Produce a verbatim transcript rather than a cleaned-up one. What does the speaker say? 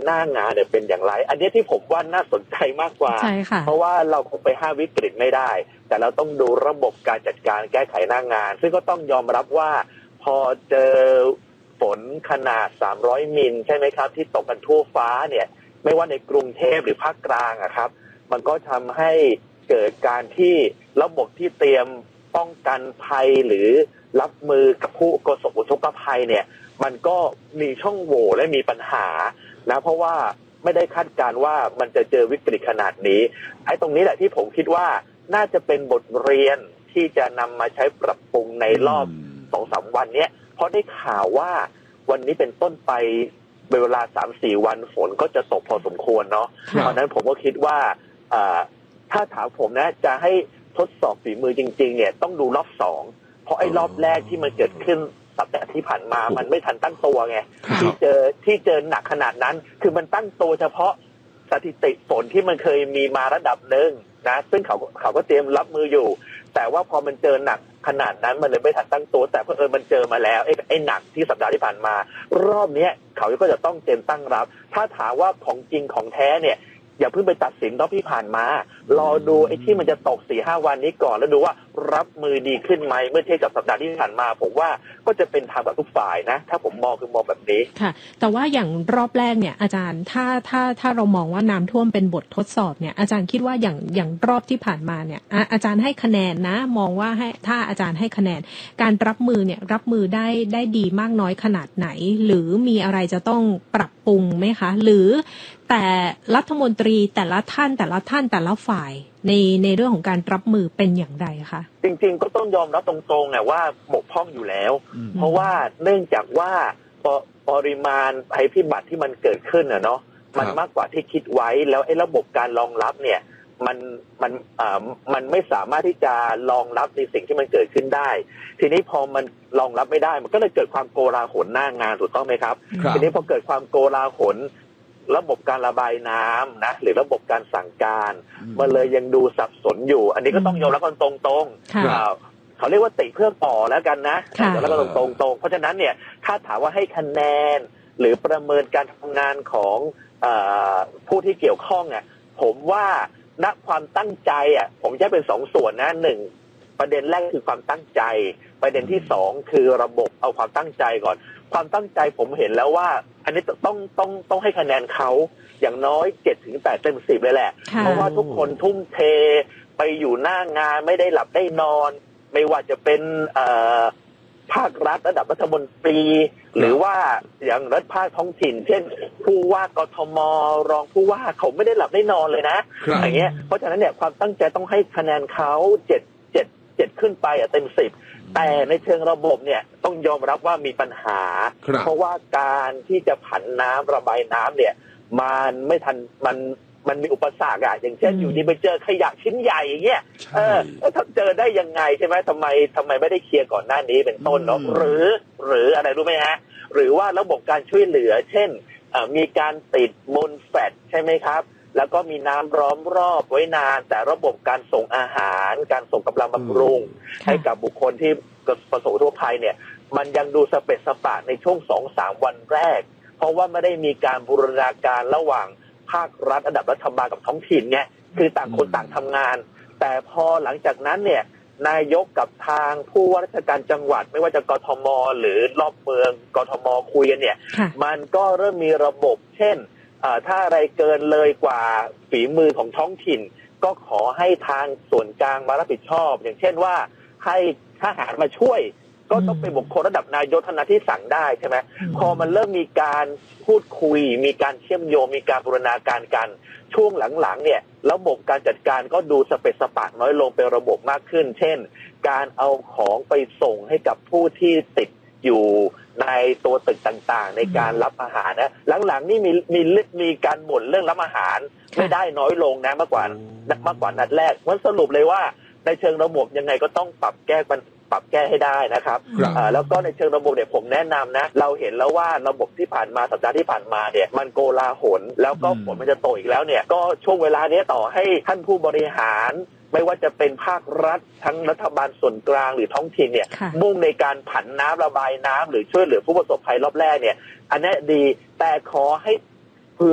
หน้างานเนี่ยเป็นอย่างไรอันนี้ที่ผมว่าน่าสนใจมากกว่าเพราะว่าเราคงไปห้ามวิกฤตไม่ได้แต่เราต้องดูระบบการจัดการแก้ไขหน้างานซึ่งก็ต้องยอมรับว่าพอเจอฝนขนาดสามร้อยมิลใช่ไหมครับที่ตกกันทั่วฟ้าเนี่ยไม่ว่าในกรุงเทพหรือภาคกลางอะครับมันก็ทำให้เกิดการที่ระบบที่เตรียมป้องกันภัยหรือรับมือกับผู้ประสบอุทกภัยเนี่ยมันก็มีช่องโหว่และมีปัญหานะเพราะว่าไม่ได้คาดการณ์ว่ามันจะเจอวิกฤตขนาดนี้ไอ้ตรงนี้แหละที่ผมคิดว่าน่าจะเป็นบทเรียนที่จะนำมาใช้ปรับปรุงในรอบ สองถึงสาม วันเนี้ยเพราะได้ข่าวว่าวันนี้เป็นต้นไปเวลา สามถึงสี่ วันฝนก็จะตกพอสมควรเนาะเพราะนั้นผมก็คิดว่าถ้าถามผมนะจะให้ทดสอบฝีมือจริงๆเนี่ยต้องดูรอบสองเพราะไอ้รอบแรกที่มันเกิดขึ้นสัปดาห์ที่ผ่านมามันไม่ทันตั้งตัวไงที่เจอที่เจอหนักขนาดนั้นคือมันตั้งตัวเฉพาะสถิติฝนที่มันเคยมีมาระดับหนึ่งนะซึ่งเขาเขาก็เตรียมรับมืออยู่แต่ว่าพอมันเจอหนักขนาดนั้นมันเลยไม่ทันตั้งตัวแต่เผอิญมันเจอมาแล้วไอ้ไอ้หนักที่สัปดาห์ที่ผ่านมารอบนี้เขาก็จะต้องเตรียมตั้งรับถ้าถามว่าของจริงของแท้เนี่ยอย่าเพิ่งไปตัดสินรอบที่ผ่านมารอดูไอ้ที่มันจะตก สี่ห้า วันนี้ก่อนแล้วดูว่ารับมือดีขึ้นไหมเมื่อเทียบกับสัปดาห์ที่ผ่านมาผมว่าก็จะเป็นทางกับทุกฝ่ายนะถ้าผมมองคือมองแบบนี้ค่ะแต่ว่าอย่างรอบแรกเนี่ยอาจารย์ถ้าถ้าถ้าเรามองว่าน้ำท่วมเป็นบททดสอบเนี่ยอาจารย์คิดว่าอย่างอย่างรอบที่ผ่านมาเนี่ยอาจารย์ให้คะแนนนะมองว่าให้ถ้าอาจารย์ให้คะแนนการรับมือเนี่ยรับมือได้ได้ดีมากน้อยขนาดไหนหรือมีอะไรจะต้องปรับปรุงไหมคะหรือแต่รัฐมนตรีแต่ละท่านแต่ละท่านแต่ละฝ่ายในในเรื่องของการรับมือเป็นอย่างไรคะจริงๆก็ต้องยอมรับตรงๆไงว่าบกพร่องอยู่แล้วเพราะว่าเนื่องจากว่าปริมาณภัยพิบัติที่มันเกิดขึ้นอ่ะเนาะมันมากกว่าที่คิดไว้แล้วไอ้ระบบการรองรับเนี่ยมันมันอ่ามันไม่สามารถที่จะรองรับในสิ่งที่มันเกิดขึ้นได้ทีนี้พอมันรองรับไม่ได้มันก็เลยเกิดความโกลาหลหน้างานถูกต้องไหมครับทีนี้พอเกิดความโกลาหลระบบการระบายน้ำนะหรือระบบการสั่งการมันเลยยังดูสับสนอยู่อันนี้ก็ต้องยอมรับกันตรงๆเขาเรียกว่าติเพื่อต่อแล้วกันนะแล้วก็ตรงๆเพราะฉะนั้นเนี่ยถ้าถามว่าให้คะแนนหรือประเมินการทำงานของผู้ที่เกี่ยวข้องอ่ะผมว่าณความตั้งใจอ่ะผมจะเป็นสองส่วนนะหนึ่งประเด็นแรกคือความตั้งใจประเด็นที่สองคือระบบเอาความตั้งใจก่อนความตั้งใจผมเห็นแล้วว่าอันนี้ต้องต้องต้องให้คะแนนเขาอย่างน้อย เจ็ดถึงแปด เต็มสิบเลยแหละเพราะว่าทุกคนทุ่มเทไปอยู่หน้างานไม่ได้หลับได้นอนไม่ว่าจะเป็นภาครัฐระดับรัฐมนตรีหรือว่าอย่างรัฐภาคท้องถิ่นเช่นผู้ว่ากทมรองผู้ว่าเขาไม่ได้หลับได้นอนเลยนะอย่างเงี้ยเพราะฉะนั้นเนี่ยความตั้งใจต้องให้คะแนนเขาเจ็ด เจ็ด เจ็ดขึ้นไปอ่ะเต็มสิบแต่ในเชิงระบบเนี่ยต้องยอมรับว่ามีปัญหาเพราะว่าการที่จะผันน้ำระบายน้ำเนี่ยมันไม่ทันมันมันมีอุปสรรคอะอย่างเช่นอยู่ดีไปเจอขยะชิ้นใหญ่อย่างเงี้ยเออแล้วเจอได้ยังไงใช่ไหมทำไมทำไมไม่ได้เคลียร์ก่อนหน้านี้เป็นต้นเนาะหรือหรืออะไรรู้ไหมฮะหรือว่าระบบการช่วยเหลือเช่นมีการติดมลแฟตใช่ไหมครับแล้วก็มีน้ำล้อมรอบไว้นานแต่ระบบการส่งอาหารการส่งกำลังบำรุงให้กับบุคคลที่ประสบอุทกภัยเนี่ยมันยังดูสเปะสปะในช่วง สองถึงสาม วันแรกเพราะว่าไม่ได้มีการบูรณาการระหว่างภาครัฐระดับรัฐบาลกับท้องถิ่นเนี่ยคือต่างคนต่างทำงานแต่พอหลังจากนั้นเนี่ยนายกกับทางผู้ว่าราชการจังหวัดไม่ว่าจะกทมหรือรอบเมืองกทมคุยกันเนี่ยมันก็เริ่มมีระบบเช่นถ้าอะไรเกินเลยกว่าฝีมือของท้องถิ่นก็ขอให้ทางส่วนกลางมารับผิดชอบอย่างเช่นว่าให้ทหารมาช่วยก็ต้องเป็นบุคคลระดับนายกเท่านั้นที่สั่งได้ใช่ไหมพอมันเริ่มมีการพูดคุยมีการเชื่อมโยงมีการบูรณาการกันช่วงหลังๆเนี่ยระบบการจัดการก็ดูสเปซสปะน้อยลงเป็นระบบมากขึ้นเช่นการเอาของไปส่งให้กับผู้ที่ติดอยู่ในตัวตึกต่างๆในการรับอาหารนะหลังๆนี่มีมีมีการบ่นเรื่องรับอาหารไม่ได้น้อยลงนะมากกว่ามากกว่านัดแรกมันสรุปเลยว่าในเชิงระบบยังไงก็ต้องปรับแก้ปรับแก้ให้ได้นะครับแล้วก็ในเชิงระบบเนี่ยผมแนะนำนะเราเห็นแล้วว่าระบบที่ผ่านมาสัปดาห์ที่ผ่านมาเนี่ยมันโกลาหลแล้วก็ฝนมันจะตกอีกแล้วเนี่ยก็ช่วงเวลานี้ต่อให้ท่านผู้บริหารไม่ว่าจะเป็นภาครัฐทั้งรัฐบาลส่วนกลางหรือท้องถิ่นเนี่ยมุ่งในการผันน้ำระบายน้ำหรือช่วยเหลือผู้ประสบภัยรอบแรกเนี่ยอันนี้ดีแต่ขอให้